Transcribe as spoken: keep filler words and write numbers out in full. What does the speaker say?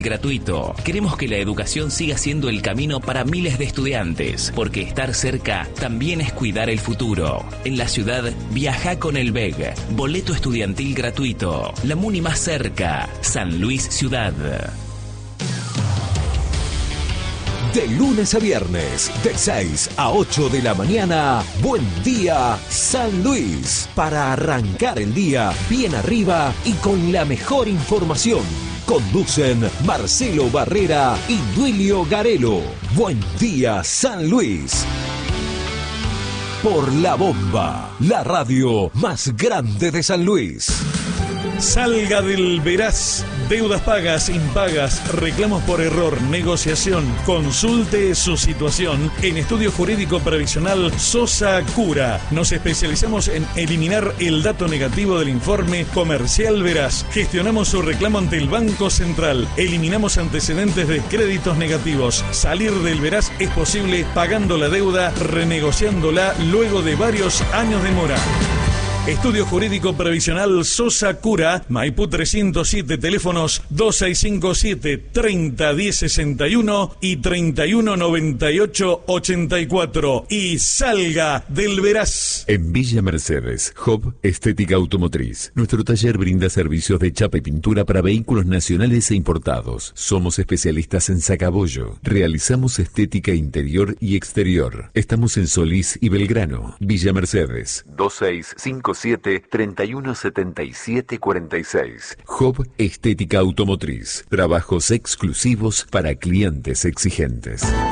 Gratuito. Queremos que la educación siga siendo el camino para miles de estudiantes, porque estar cerca también es cuidar el futuro. En la ciudad, viaja con el B E G. Boleto estudiantil gratuito. La MUNI más cerca. San Luis Ciudad. De lunes a viernes, de seis a ocho de la mañana, Buen Día San Luis. Para arrancar el día bien arriba y con la mejor información. Conducen Marcelo Barrera y Duilio Garelo. Buen Día San Luis. Por La Bomba, la radio más grande de San Luis. Salga del veraz. Deudas pagas, impagas, reclamos por error, negociación. Consulte su situación en Estudio Jurídico Previsional Sosa Cura. Nos especializamos en eliminar el dato negativo del informe comercial veraz. Gestionamos su reclamo ante el Banco Central. Eliminamos antecedentes de créditos negativos. Salir del veraz es posible pagando la deuda, renegociándola luego de varios años de mora. Estudio Jurídico Previsional Sosa Cura, Maipú trescientos siete, teléfonos dos seis cinco siete, treinta diez sesenta y uno y treinta y uno noventa y ocho ochenta y cuatro. Y salga del veraz. En Villa Mercedes, Hub Estética Automotriz. Nuestro taller brinda servicios de chapa y pintura para vehículos nacionales e importados. Somos especialistas en sacabollo. Realizamos estética interior y exterior. Estamos en Solís y Belgrano. Villa Mercedes, dos seis cinco siete, treinta y uno setenta y siete cuarenta y seis. Hub Estética Automotriz. Trabajos exclusivos para clientes exigentes.